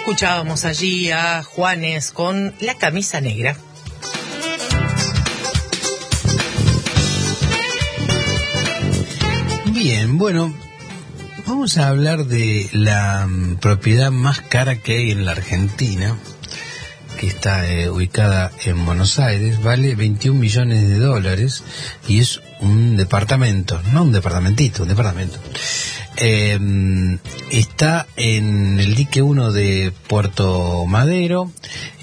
Escuchábamos allí a Juanes con La camisa negra. Bien, bueno, vamos a hablar de la propiedad más cara que hay en la Argentina, que está ubicada en Buenos Aires. Vale 21 millones de dólares y es un departamento, no un departamentito, un departamento. Está en el dique 1 de Puerto Madero.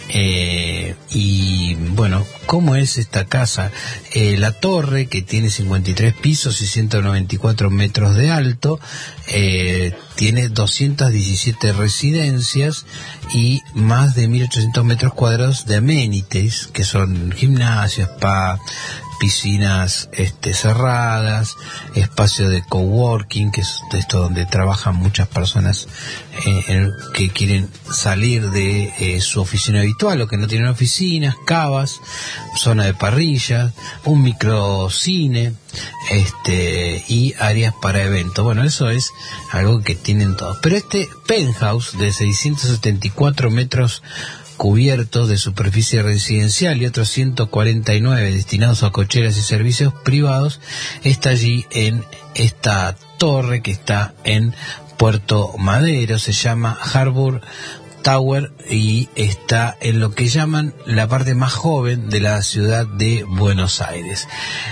Y bueno, ¿cómo es esta casa? La torre, que tiene 53 pisos y 194 metros de alto, tiene 217 residencias y más de 1.800 metros cuadrados de amenities, que son gimnasio, spa, piscinas cerradas, espacio de coworking, que es esto donde trabajan muchas personas que quieren salir de su oficina habitual o que no tienen oficinas, cavas, zona de parrilla, un microcine, y áreas para eventos. Bueno, eso es algo que tienen todos. Pero este penthouse de 674 metros cubiertos de superficie residencial y otros 149 destinados a cocheras y servicios privados está allí en esta torre que está en Puerto Madero. Se llama Harbour Tower y está en lo que llaman la parte más joven de la ciudad de Buenos Aires.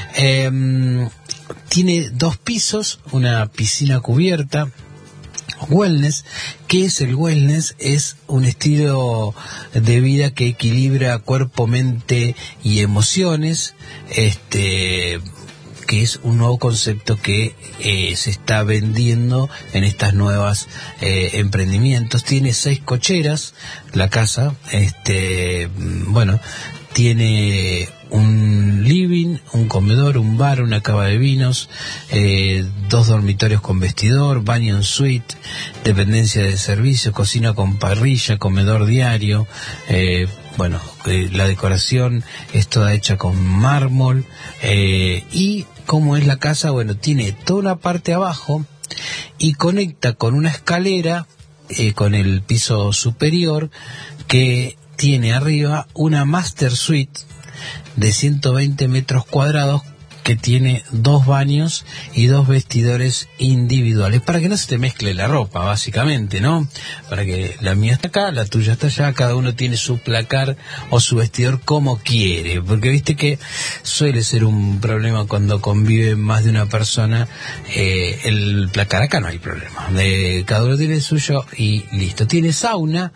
Tiene 2 pisos, una piscina cubierta. Wellness. ¿Qué es el wellness? Es un estilo de vida que equilibra cuerpo, mente y emociones, que es un nuevo concepto que se está vendiendo en estas nuevas emprendimientos. Tiene 6 cocheras la casa, bueno, tiene un living, un comedor, un bar, una cava de vinos, 2 dormitorios con vestidor, baño en suite, dependencia de servicio, cocina con parrilla, comedor diario. Bueno, la decoración es toda hecha con mármol. Y ¿cómo es la casa? Bueno, tiene toda una parte abajo y conecta con una escalera con el piso superior, que tiene arriba una master suite de 120 metros cuadrados que tiene 2 baños y 2 vestidores individuales, para que no se te mezcle la ropa, básicamente, ¿no? Para que la mía está acá, la tuya está allá, cada uno tiene su placar o su vestidor como quiere, porque viste que suele ser un problema cuando convive más de una persona, el placar. Acá no hay problema, cada uno tiene el suyo y listo. Tiene sauna,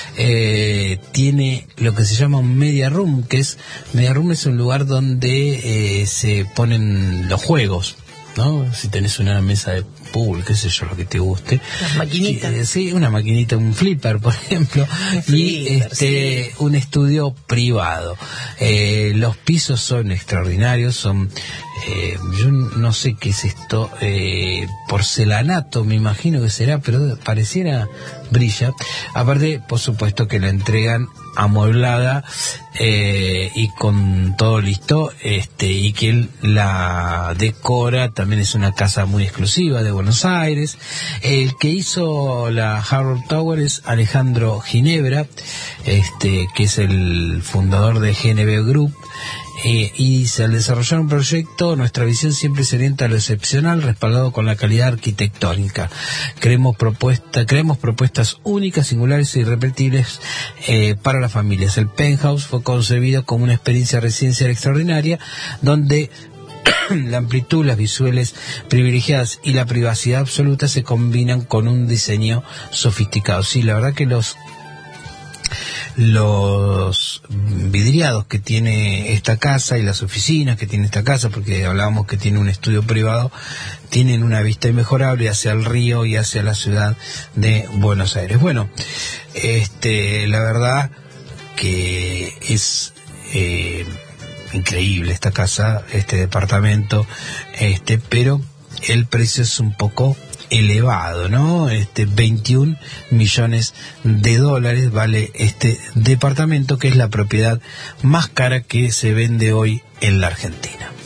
tiene lo que se llama un media room, media room es un lugar donde se ponen los juegos, ¿no? Si tenés una mesa de pool, qué sé yo, lo que te guste. Las maquinitas. Sí, una maquinita, un flipper, por ejemplo. Y un estudio privado. Los pisos son extraordinarios, son... yo no sé qué es esto, porcelanato, me imagino que será, pero pareciera brilla. Aparte, por supuesto que la entregan amueblada y con todo listo, y quien la decora también es una casa muy exclusiva de Buenos Aires. El que hizo la Harbour Tower es Alejandro Ginebra, que es el fundador de GNB Group. Y dice: al desarrollar un proyecto, nuestra visión siempre se orienta a lo excepcional, respaldado con la calidad arquitectónica. Creemos propuestas únicas, singulares e irrepetibles para las familias. El penthouse fue concebido como una experiencia residencial extraordinaria, donde la amplitud, las visuales privilegiadas y la privacidad absoluta se combinan con un diseño sofisticado. Sí, la verdad que los vidriados que tiene esta casa y las oficinas que tiene esta casa, porque hablábamos que tiene un estudio privado, tienen una vista inmejorable hacia el río y hacia la ciudad de Buenos Aires. Bueno, la verdad que es increíble esta casa, este departamento, pero el precio es un poco elevado, ¿no? 21 millones de dólares vale este departamento, que es la propiedad más cara que se vende hoy en la Argentina.